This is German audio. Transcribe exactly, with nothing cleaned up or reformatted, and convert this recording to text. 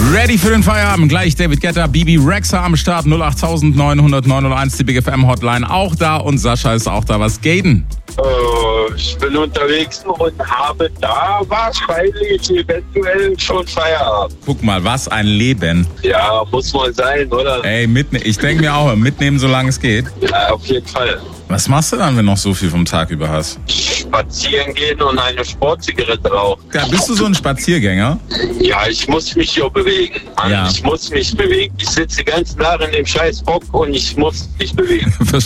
Ready für den Feierabend. Gleich David Guetta, Bibi Rexha am Start. null acht neun null null neun null eins, die Big F M Hotline auch da. Und Sascha ist auch da. Was geht denn? Uh, ich bin unterwegs und habe da wahrscheinlich eventuell schon Feierabend. Guck mal, was ein Leben. Ja, muss mal sein, oder? Ey, mitne- ich denke mir auch, mitnehmen, solange es geht. Ja, auf jeden Fall. Was machst du dann, wenn du noch so viel vom Tag über hast? Spazieren gehen und eine Sportzigarette rauchen. Ja, bist du so ein Spaziergänger? Ja, ich muss mich hier bewegen. Mann. Ja. Ich muss mich bewegen. Ich sitze den ganzen Tag in dem scheiß Bock und ich muss mich bewegen.